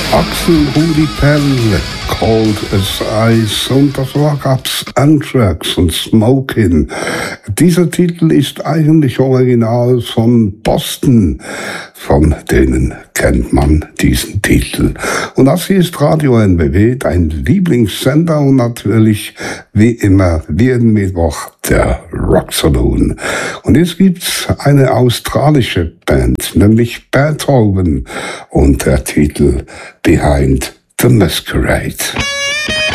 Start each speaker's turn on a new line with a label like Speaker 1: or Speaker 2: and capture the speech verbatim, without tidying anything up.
Speaker 1: Axel Rudi Pell, Cold as Ice, und davor gab's Anthrax und Smokin'. Dieser Titel ist eigentlich original von Boston. Von denen kennt man diesen Titel. Und das hier ist Radio N B W, dein Lieblingssender, und natürlich wie immer jeden Mittwoch der Rock Saloon. Und jetzt gibt's eine australische Band, nämlich Beethoven, und der Titel Behind the Masquerade.